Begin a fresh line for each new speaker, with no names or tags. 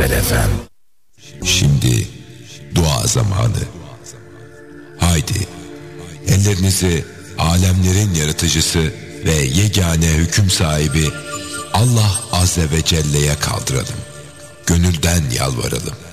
Güzel FM.
Şimdi dua zamanı. Haydi ellerinizi alemlerin yaratıcısı ve yegane hüküm sahibi Allah Azze ve Celle'ye kaldıralım. Gönülden yalvaralım.